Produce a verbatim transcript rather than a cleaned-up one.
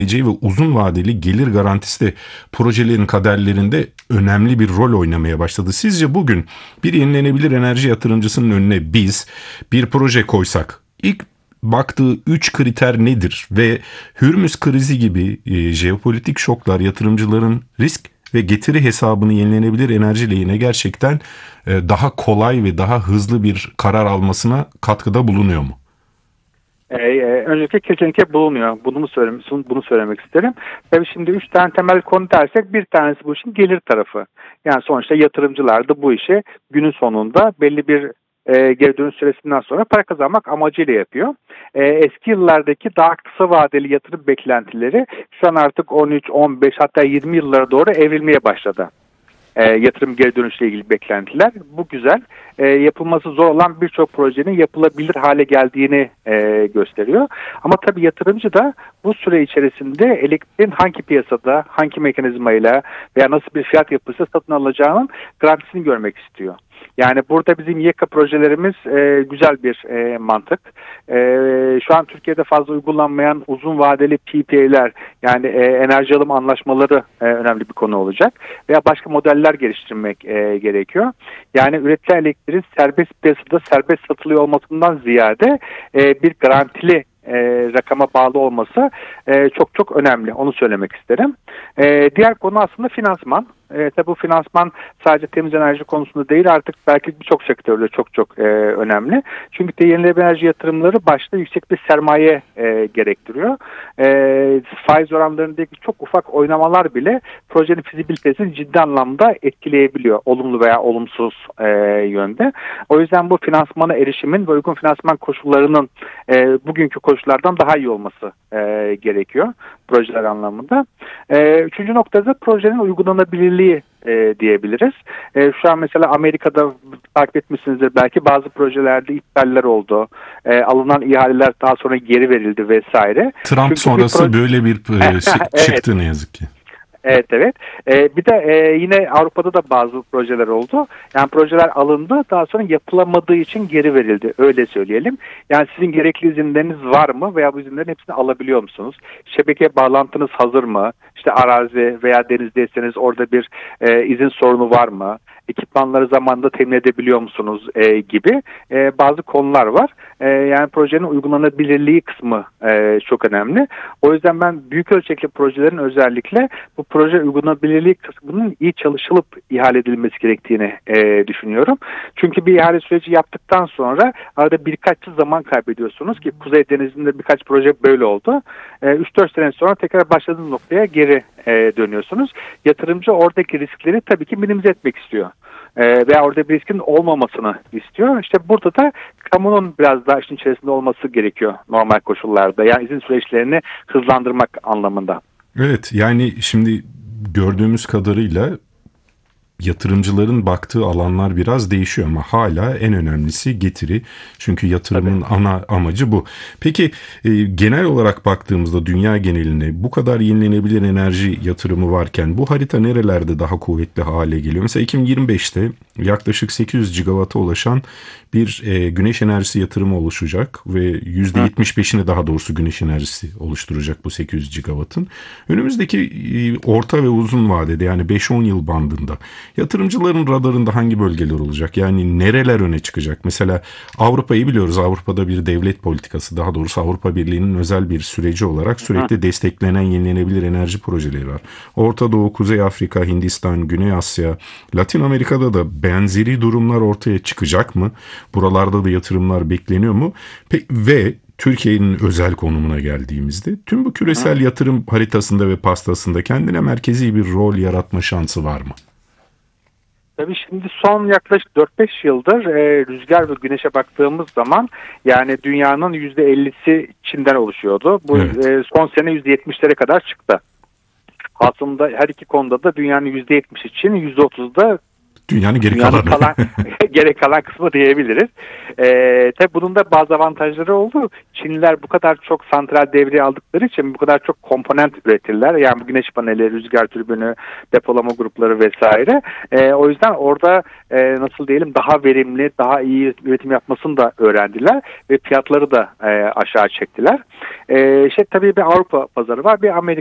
ve uzun vadeli gelir garantisi de projelerin kaderlerinde önemli bir rol oynamaya başladı. Sizce bugün bir yenilenebilir enerji yatırımcısının önüne biz bir proje koysak ilk baktığı üç kriter nedir ve Hürmüz krizi gibi e, jeopolitik şoklar yatırımcıların risk ve getiri hesabını yenilenebilir enerji lehine gerçekten e, daha kolay ve daha hızlı bir karar almasına katkıda bulunuyor mu? Ee, öncelikle kesinlikle bulunuyor. Bunu mu söylemek, bunu söylemek isterim. Tabii şimdi üç tane temel konu dersek bir tanesi bu işin gelir tarafı. Yani sonuçta yatırımcılar da bu işi günün sonunda belli bir e, geri dönüş süresinden sonra para kazanmak amacıyla yapıyor. E, eski yıllardaki daha kısa vadeli yatırım beklentileri şu an artık on üç, on beş hatta yirmi yıllara doğru evrilmeye başladı. E, yatırım geri dönüşle ilgili beklentiler. Bu güzel. E, yapılması zor olan birçok projenin yapılabilir hale geldiğini e, gösteriyor. Ama tabii yatırımcı da bu süre içerisinde elektriğin hangi piyasada, hangi mekanizmayla veya nasıl bir fiyat yapısı satın alacağının garantisini görmek istiyor. Yani burada bizim YEKA projelerimiz e, güzel bir e, mantık. E, şu an Türkiye'de fazla uygulanmayan uzun vadeli P P A'ler yani e, enerji alım anlaşmaları e, önemli bir konu olacak. Veya başka modeller geliştirmek e, gerekiyor. Yani üretilen elektriğin serbest piyasada serbest satılıyor olmasından ziyade e, bir garantili E, rakama bağlı olması e, çok çok önemli. Onu söylemek isterim. E, diğer konu aslında finansman. E, tabi bu finansman sadece temiz enerji konusunda değil artık belki birçok sektörde çok çok e, önemli. Çünkü de yenilenebilir enerji yatırımları başta yüksek bir sermaye e, gerektiriyor. E, faiz oranlarındaki çok ufak oynamalar bile projenin fizibilitesini ciddi anlamda etkileyebiliyor. Olumlu veya olumsuz e, yönde. O yüzden bu finansmana erişimin ve uygun finansman koşullarının e, bugünkü koşullardan daha iyi olması e, gerekiyor projeler anlamında. E, üçüncü noktada projenin uygulanabilirliği e, diyebiliriz. E, şu an mesela Amerika'da takip etmişsinizdir belki bazı projelerde iptaller oldu. E, alınan ihaleler daha sonra geri verildi vesaire. Trump Çünkü sonrası bir proje... böyle bir e, şey Evet. çıktı ne yazık ki. Evet evet. Ee, bir de e, yine Avrupa'da da bazı projeler oldu. Yani projeler alındı daha sonra yapılamadığı için geri verildi. Öyle söyleyelim. Yani sizin gerekli izinleriniz var mı veya bu izinlerin hepsini alabiliyor musunuz? Şebeke bağlantınız hazır mı? İşte arazi veya denizdeyseniz orada bir e, izin sorunu var mı? Ekipmanları zamanında temin edebiliyor musunuz e, gibi e, bazı konular var. E, yani projenin uygulanabilirliği kısmı e, çok önemli. O yüzden ben büyük ölçekli projelerin özellikle bu proje uygulanabilirliği kısmının iyi çalışılıp ihale edilmesi gerektiğini e, düşünüyorum. Çünkü bir ihale süreci yaptıktan sonra arada birkaç yıl zaman kaybediyorsunuz ki Kuzey Denizi'nde birkaç proje böyle oldu. E, üç dört sene sonra tekrar başladığınız noktaya geri e, dönüyorsunuz. Yatırımcı oradaki riskleri tabii ki minimize etmek istiyor. E, veya orada bir riskin olmamasını istiyor. İşte burada da kamunun biraz daha işin içerisinde olması gerekiyor normal koşullarda. Yani izin süreçlerini hızlandırmak anlamında. Evet, yani şimdi gördüğümüz kadarıyla yatırımcıların baktığı alanlar biraz değişiyor ama hala en önemlisi getiri. Çünkü yatırımın Tabii. ana amacı bu. Peki e, genel olarak baktığımızda dünya geneline bu kadar yenilenebilir enerji yatırımı varken bu harita nerelerde daha kuvvetli hale geliyor? Mesela iki bin yirmi beşte yaklaşık sekiz yüz gigawata ulaşan bir e, güneş enerjisi yatırımı oluşacak ve yüzde yetmiş beşini daha doğrusu güneş enerjisi oluşturacak bu sekiz yüz gigawattın. Önümüzdeki e, orta ve uzun vadede yani beş on yıl bandında yatırımcıların radarında hangi bölgeler olacak? Yani nereler öne çıkacak? Mesela Avrupa'yı biliyoruz. Avrupa'da bir devlet politikası, daha doğrusu Avrupa Birliği'nin özel bir süreci olarak sürekli desteklenen yenilenebilir enerji projeleri var. Orta Doğu, Kuzey Afrika, Hindistan, Güney Asya, Latin Amerika'da da benzeri durumlar ortaya çıkacak mı? Buralarda da yatırımlar bekleniyor mu? Pe- ve Türkiye'nin özel konumuna geldiğimizde tüm bu küresel yatırım haritasında ve pastasında kendine merkezi bir rol yaratma şansı var mı? Tabii şimdi son yaklaşık dört beş yıldır e, rüzgar ve güneşe baktığımız zaman yani dünyanın yüzde ellisi Çin'den oluşuyordu. Bu evet. e, son sene yüzde yetmişlere kadar çıktı. Aslında her iki konuda da dünyanın yüzde yetmişi Çin, yüzde otuzu da Dünyanın geri Dünyanın kalanı. kalan, gerek kalan kısmı diyebiliriz. Ee, tabii bunun da bazı avantajları oldu. Çinliler bu kadar çok santral devreye aldıkları için bu kadar çok komponent üretirler. Yani bu güneş paneli, rüzgar türbünü, depolama grupları vesaire. Ee, o yüzden orada e, nasıl diyelim daha verimli, daha iyi üretim yapmasını da öğrendiler ve fiyatları da e, aşağı çektiler. E, işte tabii bir Avrupa pazarı var, bir Amerika